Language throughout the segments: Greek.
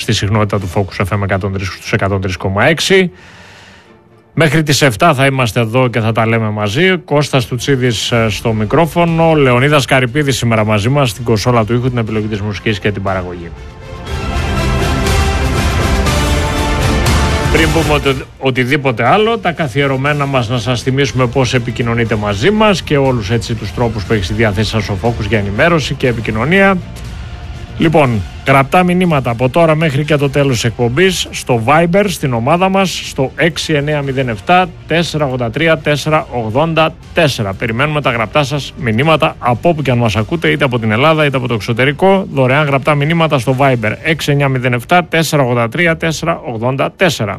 στη συχνότητα του Focus FM 103,6. Μέχρι τις 7 θα είμαστε εδώ και θα τα λέμε μαζί. Κώστας Τουτσίδης στο μικρόφωνο, Λεωνίδας Καρυπίδης σήμερα μαζί μας στην κονσόλα του ήχου, την επιλογή της μουσικής και την παραγωγή. Πριν πούμε οτιδήποτε άλλο, τα καθιερωμένα μας να σας θυμίσουμε πώς επικοινωνείτε μαζί μας και όλους έτσι τους τρόπους που έχει στη διάθεση σας ο Focus για ενημέρωση και επικοινωνία. Λοιπόν, γραπτά μηνύματα από τώρα μέχρι και το τέλος της εκπομπής στο Viber, στην ομάδα μας, στο 6907 483 484. Περιμένουμε τα γραπτά σας μηνύματα από όπου και αν μας ακούτε, είτε από την Ελλάδα είτε από το εξωτερικό. Δωρεάν γραπτά μηνύματα στο Viber 6907 483 484.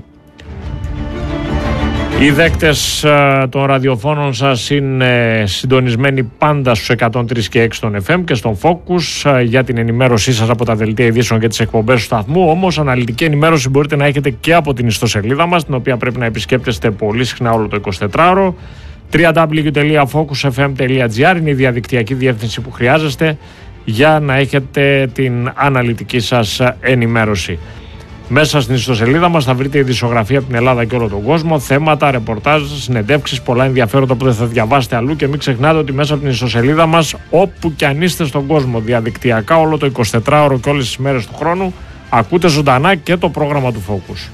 Οι δέκτες των ραδιοφώνων σας είναι συντονισμένοι πάντα στους 103 και 6 των FM και στον Focus για την ενημέρωσή σας από τα δελτία ειδήσεων και τις εκπομπές του σταθμού. Όμως αναλυτική ενημέρωση μπορείτε να έχετε και από την ιστοσελίδα μας, την οποία πρέπει να επισκέπτεστε πολύ συχνά όλο το 24ωρο. www.focusfm.gr είναι η διαδικτυακή διεύθυνση που χρειάζεστε για να έχετε την αναλυτική σας ενημέρωση. Μέσα στην ιστοσελίδα μας θα βρείτε ειδησιογραφία από την Ελλάδα και όλο τον κόσμο, θέματα, ρεπορτάζ, συνεντεύξεις, πολλά ενδιαφέροντα που δεν θα διαβάσετε αλλού και μην ξεχνάτε ότι μέσα από την ιστοσελίδα μας, όπου και αν είστε στον κόσμο, διαδικτυακά όλο το 24ωρο και όλες τις μέρες του χρόνου, ακούτε ζωντανά και το πρόγραμμα του Focus.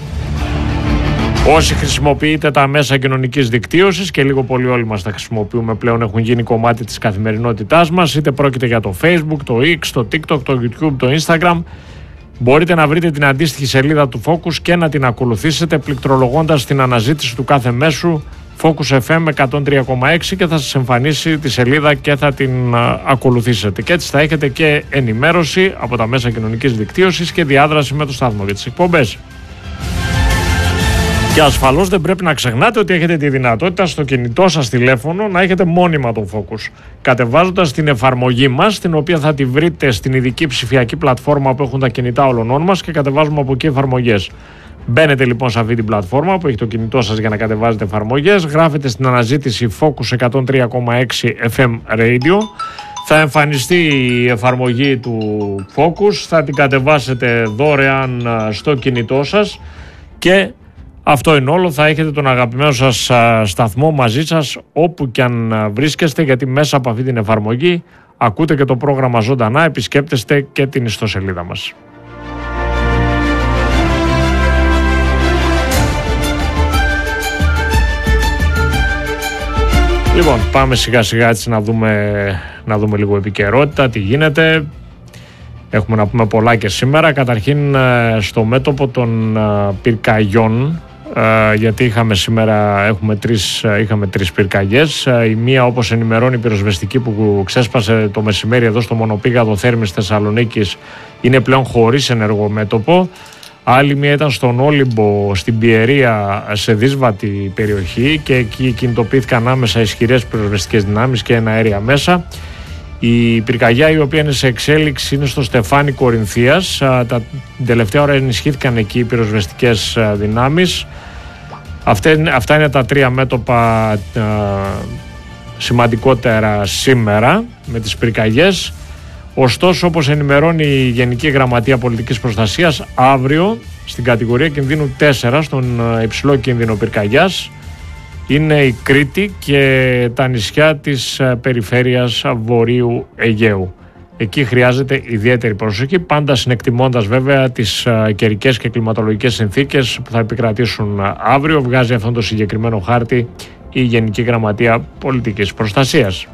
Όσοι χρησιμοποιείτε τα μέσα κοινωνικής δικτύωσης, και λίγο πολύ όλοι μας τα χρησιμοποιούμε πλέον, έχουν γίνει κομμάτι της καθημερινότητάς μας, είτε πρόκειται για το Facebook, το X, το TikTok, το YouTube, το Instagram, μπορείτε να βρείτε την αντίστοιχη σελίδα του Focus και να την ακολουθήσετε πληκτρολογώντας την αναζήτηση του κάθε μέσου Focus FM 103,6 και θα σας εμφανίσει τη σελίδα και θα την ακολουθήσετε. Και έτσι θα έχετε και ενημέρωση από τα μέσα κοινωνικής δικτύωσης και διάδραση με το σταθμό για τις εκπομπές. Και ασφαλώς δεν πρέπει να ξεχνάτε ότι έχετε τη δυνατότητα στο κινητό σας τηλέφωνο να έχετε μόνιμα τον Focus, κατεβάζοντας την εφαρμογή μας, την οποία θα τη βρείτε στην ειδική ψηφιακή πλατφόρμα που έχουν τα κινητά όλων μας και κατεβάζουμε από εκεί εφαρμογές. Μπαίνετε λοιπόν σε αυτή την πλατφόρμα που έχει το κινητό σας για να κατεβάζετε εφαρμογές, γράφετε στην αναζήτηση Focus 103,6 FM Radio, θα εμφανιστεί η εφαρμογή του Focus, θα την κατεβάσετε δωρεάν στο κινητό σας και αυτό είναι όλο, θα έχετε τον αγαπημένο σας σταθμό μαζί σας όπου και αν βρίσκεστε, γιατί μέσα από αυτή την εφαρμογή ακούτε και το πρόγραμμα ζωντανά, επισκέπτεστε και την ιστοσελίδα μας. Λοιπόν, πάμε σιγά σιγά έτσι να δούμε λίγο επικαιρότητα, τι γίνεται. Έχουμε να πούμε πολλά και σήμερα. Καταρχήν στο μέτωπο των πυρκαγιών, γιατί είχαμε τρεις πυρκαγιές. Η μία, όπως ενημερώνει η πυροσβεστική που ξέσπασε το μεσημέρι εδώ στο μονοπήγαδο Θέρμης Θεσσαλονίκης, είναι πλέον χωρίς ενεργό μέτωπο. Άλλη μία ήταν στον Όλυμπο, στην Πιερία, σε δύσβατη περιοχή, και εκεί κινητοποιήθηκαν άμεσα ισχυρές πυροσβεστικές δυνάμεις και ένα αέρια μέσα. Η πυρκαγιά η οποία είναι σε εξέλιξη είναι στο Στεφάνι Κορινθίας. Την τελευταία ώρα ενισχύθηκαν εκεί οι πυροσβεστικές δυνάμεις. Αυτά είναι τα τρία μέτωπα σημαντικότερα σήμερα με τις πυρκαγιές. Ωστόσο, όπως ενημερώνει η Γενική Γραμματεία Πολιτικής Προστασίας, αύριο στην κατηγορία κινδύνου 4, στον υψηλό κίνδυνο πυρκαγιάς, είναι η Κρήτη και τα νησιά της περιφέρειας Βορείου Αιγαίου. Εκεί χρειάζεται ιδιαίτερη προσοχή, πάντα συνεκτιμώντας βέβαια τις καιρικές και κλιματολογικές συνθήκες που θα επικρατήσουν αύριο. Βγάζει αυτόν τον συγκεκριμένο χάρτη η Γενική Γραμματεία Πολιτικής Προστασίας.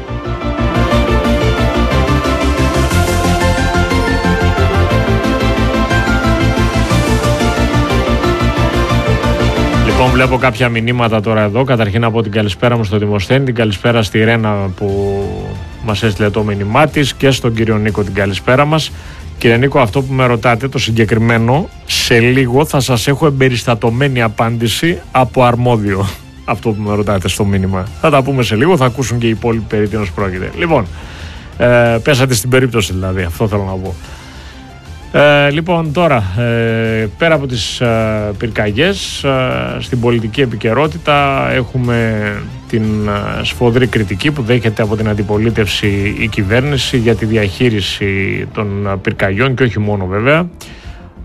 Λοιπόν, βλέπω κάποια μηνύματα τώρα εδώ. Καταρχήν από την καλησπέρα μου στο Δημοσθένη, την καλησπέρα στη Ρένα που μας έστειλε το μήνυμά της, και στον κύριο Νίκο την καλησπέρα μας. Κύριε Νίκο, αυτό που με ρωτάτε το συγκεκριμένο, σε λίγο θα σας έχω εμπεριστατωμένη απάντηση από αρμόδιο. Αυτό που με ρωτάτε στο μήνυμα. Θα τα πούμε σε λίγο, θα ακούσουν και οι υπόλοιποι περί τίνος πρόκειται. Λοιπόν, πέσατε στην περίπτωση δηλαδή, αυτό θέλω να πω. Λοιπόν, τώρα, πέρα από τις πυρκαγιές, στην πολιτική επικαιρότητα έχουμε την σφοδρή κριτική που δέχεται από την αντιπολίτευση η κυβέρνηση για τη διαχείριση των πυρκαγιών, και όχι μόνο βέβαια.